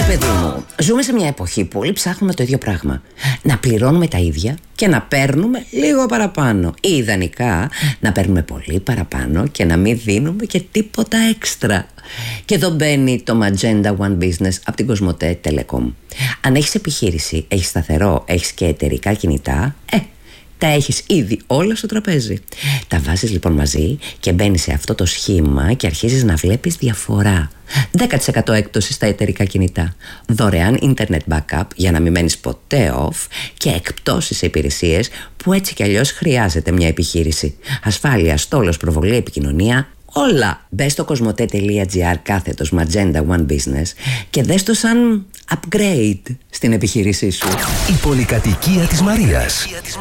Παιδί μου, ζούμε σε μια εποχή που όλοι ψάχνουμε το ίδιο πράγμα. Να πληρώνουμε τα ίδια και να παίρνουμε λίγο παραπάνω. Ή ιδανικά να παίρνουμε πολύ παραπάνω και να μην δίνουμε και τίποτα έξτρα. Και εδώ μπαίνει το Magenta One Business από την Κοσμοτέ Telecom. Αν έχεις επιχείρηση, έχεις σταθερό, έχεις και εταιρικά κινητά, τα έχεις ήδη όλα στο τραπέζι. Τα βάζεις λοιπόν μαζί και μπαίνεις σε αυτό το σχήμα και αρχίζεις να βλέπεις διαφορά. 10% έκπτωση στα εταιρικά κινητά, δωρεάν internet backup για να μην μένεις ποτέ off και εκπτώσεις σε υπηρεσίες που έτσι κι αλλιώς χρειάζεται μια επιχείρηση. Ασφάλεια, στόλος, προβολή, επικοινωνία, όλα. Μπες στο κοσμοτέ.gr/Magenta One Business και δες το σαν upgrade στην επιχείρησή σου. Η πολυκατοικία της Μαρίας.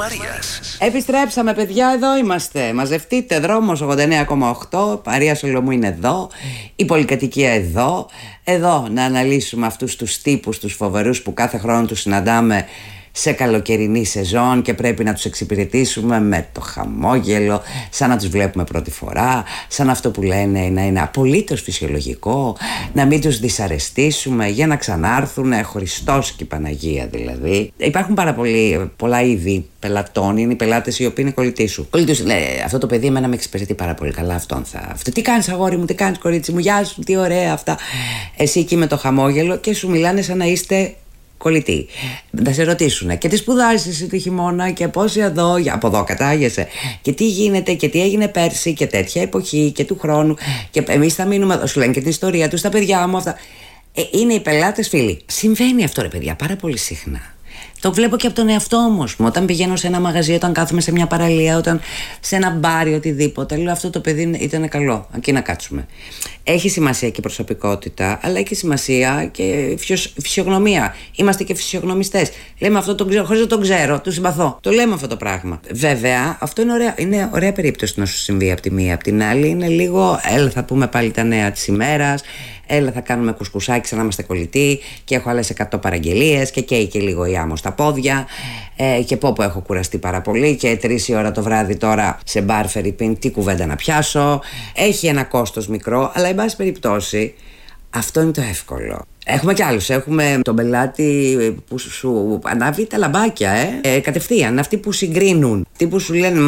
Επιστρέψαμε, παιδιά, εδώ είμαστε. Μαζευτείτε, δρόμος 89,8. Μαρία Σολομού είναι εδώ. Η πολυκατοικία εδώ. Εδώ να αναλύσουμε αυτούς τους τύπους, τους φοβερούς που κάθε χρόνο τους συναντάμε σε καλοκαιρινή σεζόν και πρέπει να τους εξυπηρετήσουμε με το χαμόγελο, σαν να τους βλέπουμε πρώτη φορά, σαν αυτό που λένε να είναι απολύτως φυσιολογικό, να μην τους δυσαρεστήσουμε για να ξανάρθουν, Χριστός και η Παναγία δηλαδή. Υπάρχουν πολλά είδη πελατών, είναι οι πελάτες οι οποίοι είναι κολλητοί σου. Κολλητοί σου, αυτό το παιδί εμένα με εξυπηρετεί πάρα πολύ καλά, αυτό, τι κάνεις αγόρι μου, τι κάνεις κορίτσι μου, γεια σου, τι ωραία αυτά. Εσύ εκεί με το χαμόγελο και σου μιλάνε σαν να είστε κολλητή. Θα σε ρωτήσουν και τι σπουδάζεις εσύ το χειμώνα και πόσοι εδώ, από εδώ κατάγεσαι και τι γίνεται και τι έγινε πέρσι και τέτοια εποχή και του χρόνου και εμείς θα μείνουμε εδώ. Σου λένε και την ιστορία τους, τα παιδιά μου αυτά. Είναι οι πελάτες φίλοι. Συμβαίνει αυτό ρε παιδιά πάρα πολύ συχνά. Το βλέπω και από τον εαυτό μου. Όταν πηγαίνω σε ένα μαγαζί, όταν κάθομαι σε μια παραλία, όταν σε ένα μπάρι, οτιδήποτε, λέω αυτό το παιδί ήταν καλό. Εκεί να κάτσουμε. Έχει σημασία και η προσωπικότητα, αλλά έχει σημασία και φυσιογνωμία. Είμαστε και φυσιογνωμιστές. Λέμε αυτό τον ξέρω, χωρίς να τον ξέρω, του συμπαθώ. Το λέμε αυτό το πράγμα. Βέβαια, αυτό είναι ωραία περίπτωση να σου συμβεί από τη μία. Απ' την άλλη, είναι λίγο, έλα θα πούμε πάλι τα νέα της ημέρας. Έλα θα κάνουμε κουσκουσάκι σαν να είμαστε κολλητοί και έχω άλλες 100 παραγγελίες και καίει και λίγο η άμμο στα πόδια και πω έχω κουραστεί πάρα πολύ και 3 η ώρα το βράδυ τώρα σε μπαρ Φερρυπίν τι κουβέντα να πιάσω. Έχει ένα κόστος μικρό, αλλά εν πάση περιπτώσει αυτό είναι το εύκολο. Έχουμε κι άλλους. Έχουμε τον πελάτη που σου ανάβει τα λαμπάκια, κατευθείαν. Αυτοί που συγκρίνουν. Αυτοί που σου λένε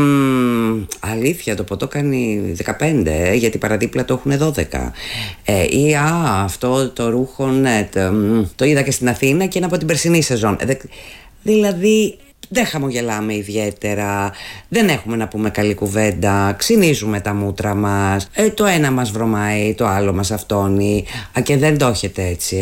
αλήθεια, το ποτό κάνει 15, γιατί παραδίπλα το έχουν 12. Ή αυτό το ρούχο, ναι, το είδα και στην Αθήνα και είναι από την περσινή σεζόν. Δηλαδή δεν χαμογελάμε ιδιαίτερα, δεν έχουμε να πούμε καλή κουβέντα, ξυνίζουμε τα μούτρα μας, το ένα μας βρωμάει, το άλλο μας αυτόνει, και δεν το έχετε έτσι,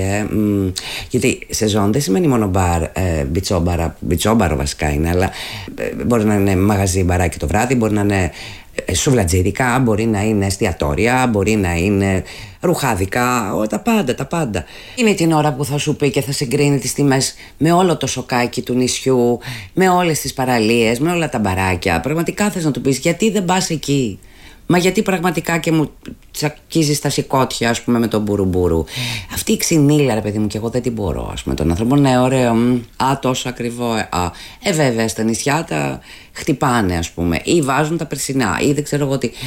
γιατί σεζόν δεν σημαίνει μόνο μπαρ, μπιτσόμπαρο βασικά είναι, αλλά μπορεί να είναι μαγαζί μπαράκι το βράδυ, μπορεί να είναι σουβλατζίδικα, μπορεί να είναι εστιατόρια, μπορεί να είναι ρουχάδικα, τα πάντα. Είναι την ώρα που θα σου πει και θα συγκρίνει τις τιμές με όλο το σοκάκι του νησιού, με όλες τις παραλίες, με όλα τα μπαράκια. Πραγματικά θες να του πεις γιατί δεν πας εκεί? Μα γιατί πραγματικά και μου τσακίζεις τα σηκώτια, ας πούμε, με τον μπουρουμπουρου. Αυτή η ξυνήλα, ρε παιδί μου, και εγώ δεν την μπορώ, ας πούμε, τον άνθρωπο. Ναι, ωραίο, τόσο ακριβό. Βέβαια, στα νησιά τα χτυπάνε, ας πούμε, ή βάζουν τα περσινά, ή δεν ξέρω εγώ τι.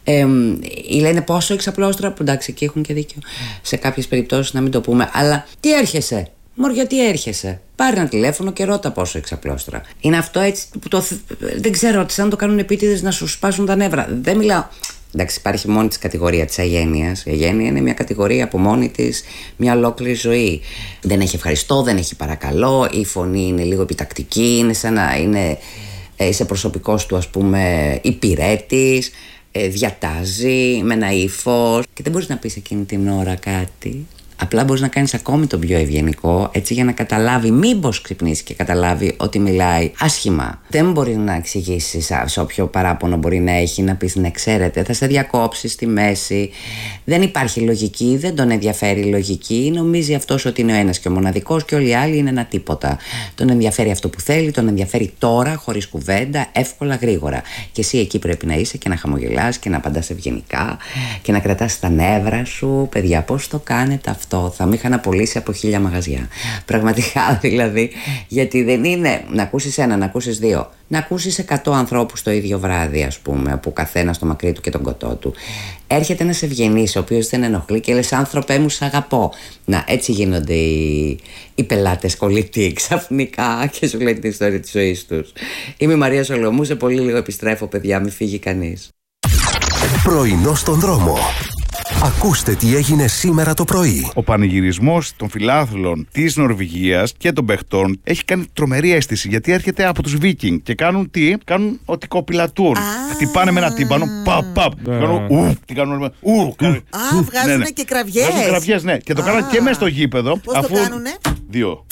Ή λένε πόσο εξαπλώστρα, που εντάξει, εκεί έχουν και δίκιο. Σε κάποιες περιπτώσεις να μην το πούμε, αλλά τι έρχεσαι? Μωρ, γιατί έρχεσαι? Πάρε ένα τηλέφωνο και ρώτα πόσο εξαπλώστρα. Είναι αυτό έτσι που δεν ξέρω, σαν να το κάνουν επίτηδες να σου σπάσουν τα νεύρα. Δεν μιλάω. Εντάξει, υπάρχει μόνη της κατηγορία της αγένειας. Η αγένεια είναι μια κατηγορία από μόνη της, μια ολόκληρη ζωή. Δεν έχει ευχαριστώ, δεν έχει παρακαλώ, η φωνή είναι λίγο επιτακτική, είναι σαν να είναι σε προσωπικός του, ας πούμε, υπηρέτης, διατάζει με ένα ύφος και δεν μπορείς να πεις εκείνη την ώρα κάτι. Απλά μπορείς να κάνεις ακόμη το πιο ευγενικό, έτσι για να καταλάβει, μήπως ξυπνήσει και καταλάβει ότι μιλάει άσχημα. Δεν μπορεί να εξηγήσει σε όποιο παράπονο μπορεί να έχει, να πεις ναι, ξέρετε, θα σε διακόψει στη μέση. Δεν υπάρχει λογική, δεν τον ενδιαφέρει η λογική. Νομίζει αυτός ότι είναι ο ένας και ο μοναδικός και όλοι οι άλλοι είναι ένα τίποτα. Τον ενδιαφέρει αυτό που θέλει, τον ενδιαφέρει τώρα, χωρίς κουβέντα, εύκολα, γρήγορα. Και εσύ εκεί πρέπει να είσαι και να χαμογελάς και να απαντάς ευγενικά και να κρατάς τα νεύρα σου. Παιδιά, πώς το κάνετε αυτό? αυτό θα με είχαν απολύσει από 1000 μαγαζιά. Πραγματικά δηλαδή, γιατί δεν είναι να ακούσεις ένα, να ακούσεις δύο, να ακούσεις 100 ανθρώπους το ίδιο βράδυ, ας πούμε, από καθένα στο μακρύ του και τον κοτό του. Έρχεται ένας ευγενής, ο οποίος δεν ενοχλεί και λες, άνθρωπέ μου, σ' αγαπώ. Να, έτσι γίνονται οι πελάτες κολλητοί ξαφνικά και σου λέει την ιστορία της ζωής τους. Είμαι η Μαρία Σολομού, σε πολύ λίγο επιστρέφω, παιδιά, μην φύγει κανείς. Πρωινό στον δρόμο. Ακούστε τι έγινε σήμερα το πρωί. Ο πανηγυρισμός των φιλάθλων της Νορβηγίας και των παιχτών έχει κάνει τρομερή αίσθηση, γιατί έρχεται από τους Βίκινγκ και κάνουν τι? Κάνουν ότι κοπηλατούν. Χτυπάνε με ένα τύμπανο, παπ. Κάνουν τι κάνουν? Βγάζουν και κραυγές. Βγάζουν κραυγές, ναι. Και το κάνουν και μέσα στο γήπεδο. Πώς το κάνουνε? 2.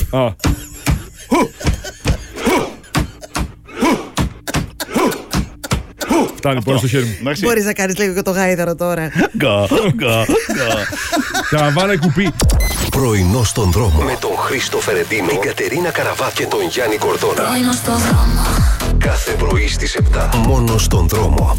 Φτάνει πάνω στο χέρι μου. Μπορείς να κάνεις λίγο και το γάιδαρο τώρα. Τραβάνε κουπί. Πρωινό στον δρόμο. Με τον Χρήστο Φερεντίνο, την Κατερίνα Καραβά και τον Γιάννη Κορδόνα. Πρωινό στον δρόμο. Κάθε πρωί στις 7. Μόνο στον δρόμο.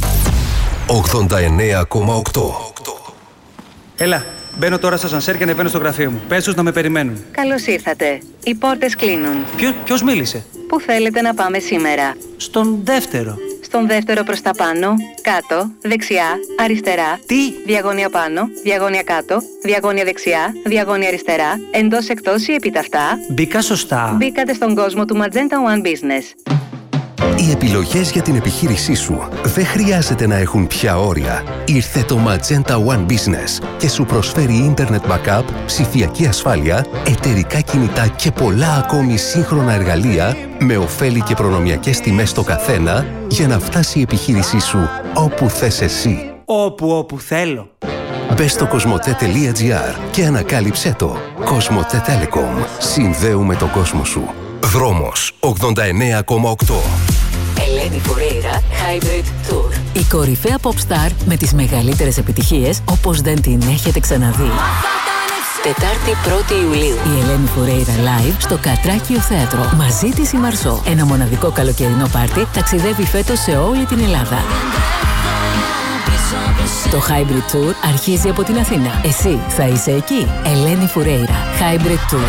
89,8. Έλα, μπαίνω τώρα στο ασανσέρ και ανεβαίνω στο γραφείο μου. Πες τους να με περιμένουν. Καλώς ήρθατε. Οι πόρτες κλείνουν. Ποιος μίλησε? Πού θέλετε να πάμε σήμερα? Στον δεύτερο. Στον δεύτερο προς τα πάνω, κάτω, δεξιά, αριστερά. Τι? Διαγώνια πάνω, διαγώνια κάτω, διαγώνια δεξιά, διαγώνια αριστερά, εντός εκτός ή επιταυτά. Μπήκα σωστά. Μπήκατε στον κόσμο του Magenta One Business. Οι επιλογές για την επιχείρησή σου δεν χρειάζεται να έχουν πια όρια. Ήρθε το Magenta One Business και σου προσφέρει ίντερνετ backup, ψηφιακή ασφάλεια, εταιρικά κινητά και πολλά ακόμη σύγχρονα εργαλεία με ωφέλη και προνομιακές τιμές στο καθένα για να φτάσει η επιχείρησή σου όπου θες εσύ. Όπου θέλω. Μπες στο κοσμοτέ.gr και ανακάλυψέ το. Κοσμοτέ Telecom. Συνδέουμε τον κόσμο σου. Δρόμος 89,8. Ελένη Φουρέιρα Hybrid Tour. Η κορυφαία pop star με τις μεγαλύτερες επιτυχίες όπως δεν την έχετε ξαναδεί. Τετάρτη 1η Ιουλίου. Η Ελένη Φουρέιρα live στο Κατράκιο Θέατρο. Μαζί της η Μαρσό. Ένα μοναδικό καλοκαιρινό πάρτι ταξιδεύει φέτος σε όλη την Ελλάδα. Το Hybrid Tour αρχίζει από την Αθήνα. Εσύ θα είσαι εκεί. Ελένη Φουρέιρα Hybrid Tour.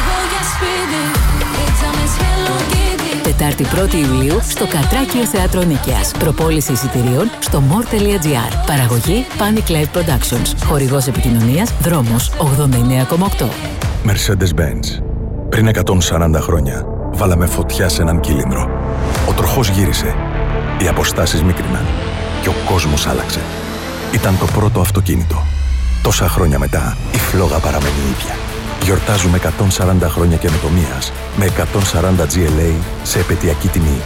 Τετάρτη 1η Ιουλίου στο Κατράκιο Θέατρο Νίκαιας. Προπόληση εισιτηρίων στο more.gr. Παραγωγή Panic Live Productions. Χορηγός επικοινωνίας Δρόμος 89,8. Mercedes-Benz. Πριν 140 χρόνια βάλαμε φωτιά σε έναν κύλινδρο. Ο τροχός γύρισε. Οι αποστάσεις μίκριναν. Και ο κόσμος άλλαξε. Ήταν το πρώτο αυτοκίνητο. Τόσα χρόνια μετά η φλόγα παραμένει ίδια. Γιορτάζουμε 140 χρόνια καινοτομίας με 140 GLA σε επαιτειακή τιμή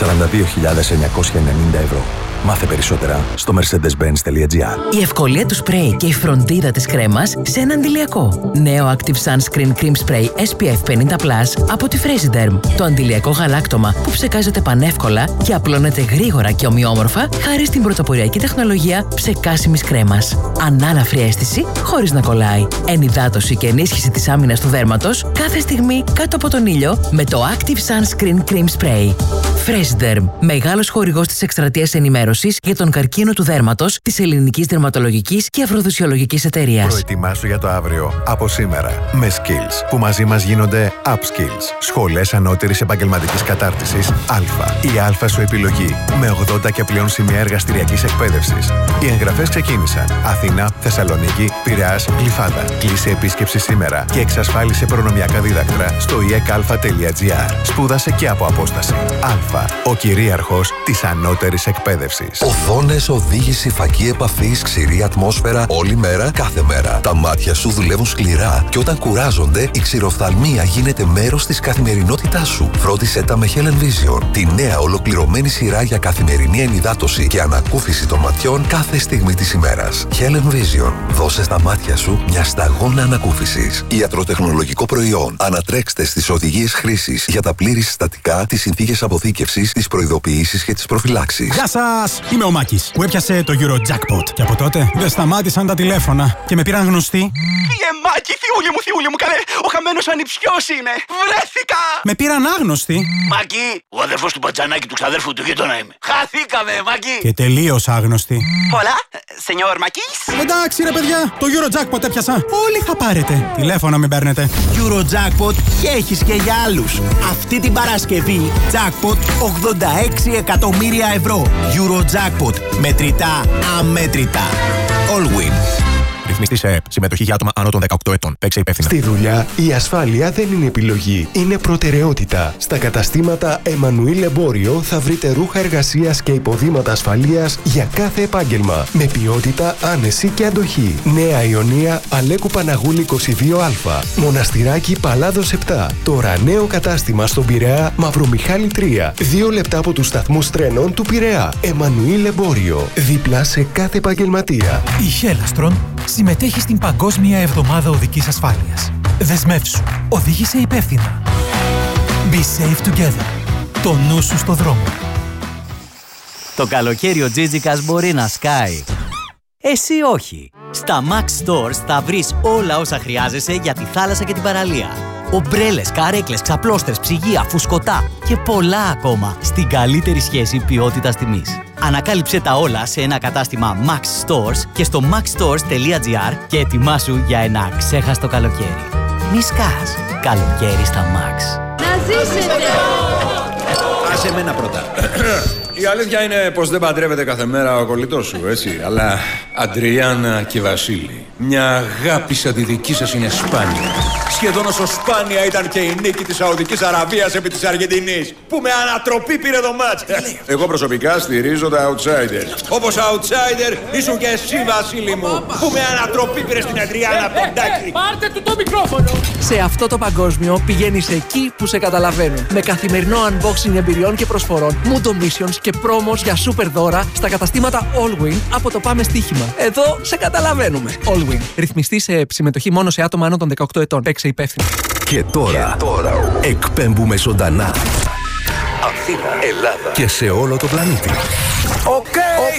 42.990 ευρώ. Μάθε περισσότερα στο mercedes-benz.gr. Η ευκολία του σπρέι και η φροντίδα της κρέμας σε ένα αντιλιακό. Νέο Active Sunscreen Cream Spray SPF 50+ από τη Fresiderm. Το αντιλιακό γαλάκτωμα που ψεκάζεται πανεύκολα και απλώνεται γρήγορα και ομοιόμορφα χάρη στην πρωτοποριακή τεχνολογία ψεκάσιμης κρέμας. Ανάλαφρη αίσθηση χωρίς να κολλάει. Ενυδάτωση και ενίσχυση της άμυνας του δέρματος κάθε στιγμή κάτω από τον ήλιο με το Active Sunscreen Cream Spray. Fresiderm, μεγάλος χορηγός της εκστρατείας ενημέρωσης για τον καρκίνο του δέρματος της Ελληνικής Δερματολογικής και Αφροδισιολογικής Εταιρείας. Προετοιμάσου για το αύριο από σήμερα με Skills που μαζί μας γίνονται Upskills. Σχολές ανώτερης επαγγελματικής κατάρτισης Α. Η Α σου επιλογή με 80 και πλέον σημεία εργαστηριακής εκπαίδευσης. Οι εγγραφές ξεκίνησαν. Αθήνα, Θεσσαλονίκη, Πειραιάς, Γλυφάδα. Κλείσε επίσκεψη σήμερα και εξασφάλισε προνομιακά δίδακτρα στο iecalfa.gr. Σπούδασε και από απόσταση. Α. Ο κυρίαρχος της ανώτερης εκπαίδευσης. Οθόνες, οδήγηση, φακή επαφής, ξηρή ατμόσφαιρα, όλη μέρα, κάθε μέρα. Τα μάτια σου δουλεύουν σκληρά και όταν κουράζονται, η ξηροφθαλμία γίνεται μέρος της καθημερινότητάς σου. Φρόντισε τα με Helen Vision, τη νέα ολοκληρωμένη σειρά για καθημερινή ενυδάτωση και ανακούφιση των ματιών κάθε στιγμή της ημέρας. Helen Vision. Δώσε στα μάτια σου μια σταγόνα ανακούφισης. Ιατροτεχνολογικό προϊόν. Ανατρέξτε στις οδηγίες χρήσης για τα πλήρη συστατικά, τις συνθήκες αποθήκευσης, τις προειδοποιήσεις και τις προφυλάξεις. Γεια σας! Γεια είμαι ο Μάκης που έπιασε το Eurojackpot. Και από τότε δεν σταμάτησαν τα τηλέφωνα και με πήραν γνωστοί. Μάκη, θιούλη μου, καλέ, ο χαμένος ανιψιός είναι. Βρέθηκα! Με πήραν άγνωστοι. Μάκη, ο αδερφός του Πατζανάκη του ξαδέρφου του γείτονα είμαι. Χαθήκαμε, Μάκη! Και τελείως άγνωστοι. Hola, señor Makis. Εντάξει ρε παιδιά, το Eurojackpot έπιασα. Όλοι θα πάρετε. Τηλέφωνα μην παίρνετε. Eurojackpot και έχεις και για άλλους. Αυτή την Παρασκευή, jackpot 86 εκατομμύρια ευρώ. Eurojackpot. Μετρητά, αμέτρητα. Allwin. Ρυθμιστή σε ΕΕΠ. Συμμετοχή για άτομα άνω των 18 ετών. Παίξε υπεύθυνα. Στη δουλειά, η ασφάλεια δεν είναι επιλογή. Είναι προτεραιότητα. Στα καταστήματα Εμμανουήλ Εμπόριο θα βρείτε ρούχα εργασίας και υποδήματα ασφαλείας για κάθε επάγγελμα. Με ποιότητα, άνεση και αντοχή. Νέα Ιωνία, Αλέκου Παναγούλη 22Α. Μοναστηράκι Παλάδος 7. Τώρα νέο κατάστημα στον Πειραιά, Μαυρομιχάλη 3. 2 λεπτά από τους σταθμούς τρένων του Πειραιά. Εμμανουήλ Εμπόριο. Δίπλα σε κάθε επαγγελματία. Η Χέλαστρον συμμετέχει στην Παγκόσμια Εβδομάδα Οδικής Ασφάλειας. Δεσμεύσου. Οδήγησε υπεύθυνα. Be safe together. Το νου σου στο δρόμο. Το καλοκαίρι ο Τζίτζικας μπορεί να σκάει. Εσύ όχι. Στα Max Stores θα βρεις όλα όσα χρειάζεσαι για τη θάλασσα και την παραλία. Ομπρέλες, καρέκλες, ξαπλώστρες, ψυγεία, φουσκωτά και πολλά ακόμα στην καλύτερη σχέση ποιότητας-τιμής. Ανακάλυψε τα όλα σε ένα κατάστημα Max Stores και στο maxstores.gr και ετοιμάσου για ένα ξέχαστο καλοκαίρι. Μη σκάς. Καλοκαίρι στα Max. Να ζήσετε! Άσε εμένα πρώτα. Η αλήθεια είναι πως δεν παντρεύεται κάθε μέρα ο κολλητός σου, έτσι. Αλλά Αντριάννα και Βασίλη, μια αγάπη σαν τη δική σας είναι σπάνια. Σχεδόν όσο σπάνια ήταν και η νίκη της Σαουδικής Αραβίας επί της Αργεντινής, που με ανατροπή πήρε το μάτς. Εγώ προσωπικά στηρίζω τα outsiders. Όπως outsider ήσουν και εσύ, Βασίλη μου, που με ανατροπή πήρε στην Αντριάννα από τον Τάκη. Πάρτε του το μικρόφωνο! Σε αυτό το παγκόσμιο πηγαίνεις εκεί που σε καταλαβαίνουν. Με καθημερινό unboxing εμπειριών και προσφορών, Mundo Missions και πρόμος για super δώρα στα καταστήματα Allwin από το Πάμε Στοίχημα. Εδώ σε καταλαβαίνουμε. Allwin. Ρυθμιστή σε συμμετοχή μόνο σε άτομα άνω των 18 ετών. Παίξε υπεύθυνα. Και τώρα εκπέμπουμε ζωντανά. Αθήνα, Ελλάδα και σε όλο το πλανήτη. Οκ!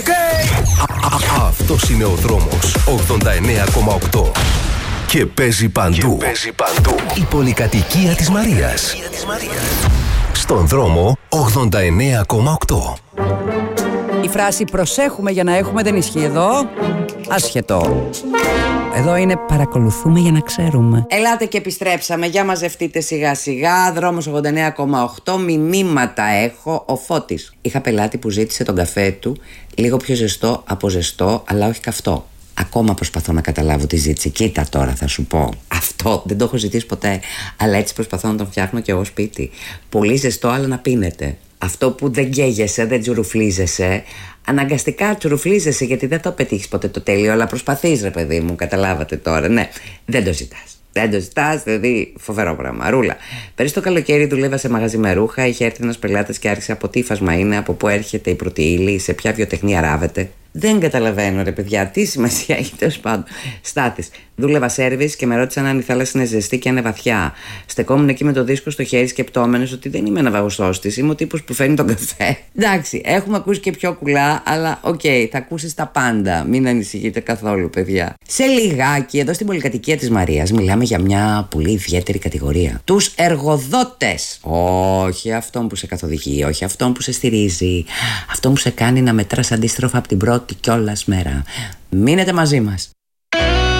Αυτός είναι ο δρόμος 89,8. Και παίζει παντού. Η πολυκατοικία της Μαρίας. Στον δρόμο 89,8. Η φράση «προσέχουμε για να έχουμε» δεν ισχύει εδώ. Άσχετο. Εδώ είναι «παρακολουθούμε για να ξέρουμε». Ελάτε και επιστρέψαμε. Για μαζευτείτε σιγά σιγά. Δρόμος 89,8. Μηνύματα έχω. Ο Φώτης. Είχα πελάτη που ζήτησε τον καφέ του λίγο πιο ζεστό από ζεστό, αλλά όχι καυτό. Ακόμα προσπαθώ να καταλάβω τι ζήτησε. Κοίτα τώρα θα σου πω. Αυτό δεν το έχω ζητήσει ποτέ. Αλλά έτσι προσπαθώ να τον φτιάχνω κι εγώ σπίτι. Πολύ ζεστό, αλλά να πίνεται. Αυτό που δεν καίγεσαι, δεν τσουρουφλίζεσαι. Αναγκαστικά τσουρουφλίζεσαι γιατί δεν το πετύχεις ποτέ το τέλειο. Αλλά προσπαθείς, ρε παιδί μου, καταλάβατε τώρα. Ναι, δεν το ζητάς. Δεν το ζητάς, δηλαδή φοβερό πράγμα. Ρούλα. Πέρυσι το καλοκαίρι δούλευα σε μαγαζί με ρούχα. Είχε έρθει ένας πελάτης και άρχισε από τι ύφασμα είναι, από πού έρχεται η πρώτη ύλη, σε ποια βιοτεχνία ράβεται. Δεν καταλαβαίνω, ρε παιδιά, τι σημασία έχει, τέλος πάντων. Στάτης. Δούλευα σέρβις και με ρώτησαν αν η θάλασσα είναι ζεστή και αν είναι βαθιά. Στεκόμουν εκεί με το δίσκο στο χέρι, σκεπτόμενος ότι δεν είμαι ναυαγοστός της. Είμαι ο τύπος που φέρνει τον καφέ. Εντάξει, έχουμε ακούσει και πιο κουλά, αλλά οκ, θα ακούσεις τα πάντα. Μην ανησυχείτε καθόλου, παιδιά. Σε λιγάκι, εδώ στην πολυκατοικία της Μαρίας, μιλάμε για μια πολύ ιδιαίτερη κατηγορία. Τους εργοδότες. Όχι αυτόν που σε καθοδηγεί, όχι αυτόν που σε στηρίζει. Αυτόν που σε κάνει να μετράς αντίστροφα από την πρώτη κιόλας μέρα. Μείνετε μαζί μας.